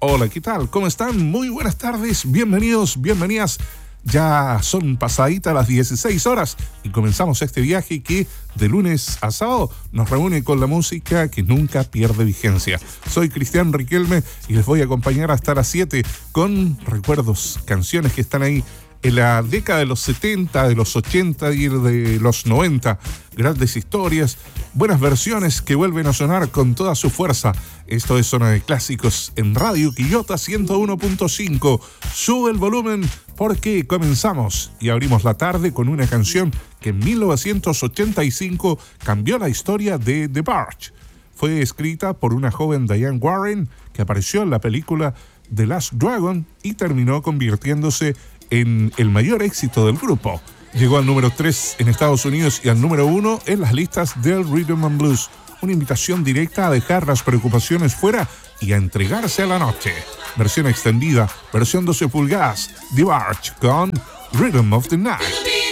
Hola, ¿qué tal? ¿Cómo están? Muy buenas tardes, bienvenidos, bienvenidas. Ya son pasaditas las 16 horas y comenzamos este viaje que de lunes a sábado nos reúne con la música que nunca pierde vigencia. Soy Cristian Riquelme y les voy a acompañar hasta las 7 con recuerdos, canciones que están ahí en la década de los 70, de los 80 y de los 90. Grandes historias, buenas versiones que vuelven a sonar con toda su fuerza. Esto es Zona de Clásicos en Radio Quillota 101.5. Sube el volumen porque comenzamos y abrimos la tarde con una canción que en 1985 cambió la historia de The Verge. Fue escrita por una joven Diane Warren que apareció en la película The Last Dragon y terminó convirtiéndose en el mayor éxito del grupo. Llegó al número 3 en Estados Unidos y al número 1 en las listas del Rhythm and Blues. Una invitación directa a dejar las preocupaciones fuera y a entregarse a la noche. Versión extendida, versión 12 pulgadas, The Verge con Rhythm of the Night.